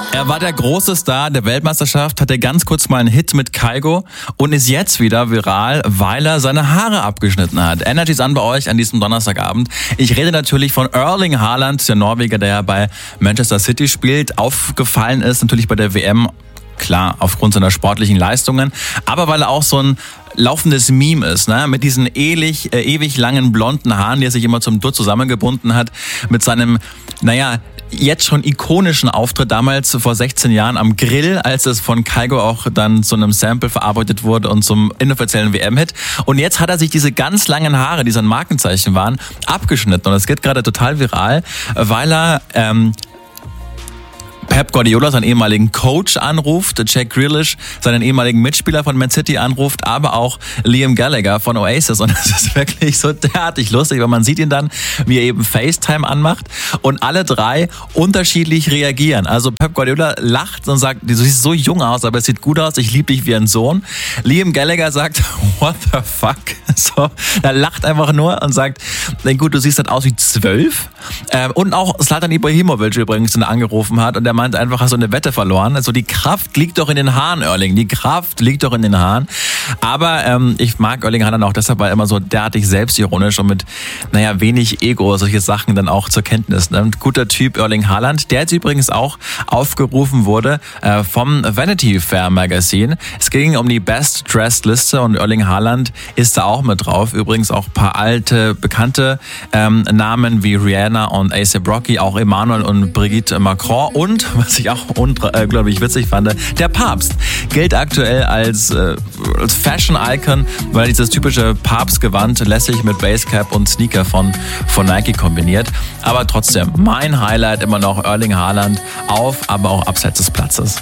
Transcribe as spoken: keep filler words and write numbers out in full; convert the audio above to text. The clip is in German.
Er war der große Star der Weltmeisterschaft, hatte ganz kurz mal einen Hit mit Kygo und ist jetzt wieder viral, weil er seine Haare abgeschnitten hat. Energy's an bei euch an diesem Donnerstagabend. Ich rede natürlich von Erling Haaland, der Norweger, der ja bei Manchester City spielt. Aufgefallen ist natürlich bei der W M, klar, aufgrund seiner sportlichen Leistungen, aber weil er auch so ein laufendes Meme ist, ne? Mit diesen ewig, äh, ewig langen blonden Haaren, die er sich immer zum Dutt zusammengebunden hat, mit seinem, naja, jetzt schon ikonischen Auftritt damals vor sechzehn Jahren am Grill, als es von Kygo auch dann zu einem Sample verarbeitet wurde und zum inoffiziellen W M-Hit. Und jetzt hat er sich diese ganz langen Haare, die sein Markenzeichen waren, abgeschnitten. Und es geht gerade total viral, weil er ähm, Pep Guardiola, seinen ehemaligen Coach, anruft, Jack Grealish, seinen ehemaligen Mitspieler von Man City anruft, aber auch Liam Gallagher von Oasis. Und das ist wirklich so derartig lustig, weil man sieht ihn dann, wie er eben FaceTime anmacht und alle drei unterschiedlich reagieren. Also Pep Guardiola lacht und sagt, du siehst so jung aus, aber es sieht gut aus, ich liebe dich wie ein Sohn. Liam Gallagher sagt, what the fuck? So, er lacht einfach nur und sagt, gut, du siehst halt aus wie zwölf. Und auch Zlatan Ibrahimovic übrigens, den er angerufen hat und der meint einfach, hast du eine Wette verloren. Also die Kraft liegt doch in den Haaren, Erling. Die Kraft liegt doch in den Haaren. Aber ähm, ich mag Erling Haaland auch deshalb, weil er immer so derartig selbstironisch und mit, naja, wenig Ego solche Sachen dann auch zur Kenntnis nimmt. Guter Typ, Erling Haaland, der jetzt übrigens auch aufgerufen wurde äh, vom Vanity Fair Magazine. Es ging um die Best Dressed Liste und Erling Haaland ist da auch mit drauf. Übrigens auch ein paar alte, bekannte ähm, Namen wie Rihanna und A$AP Rocky, auch Emmanuel und Brigitte Macron und was ich auch unglaublich witzig fand, der Papst gilt aktuell als, äh, als Fashion-Icon, weil dieses typische Papstgewand lässig mit Basecap und Sneaker von, von Nike kombiniert. Aber trotzdem, mein Highlight immer noch Erling Haaland auf, aber auch abseits des Platzes.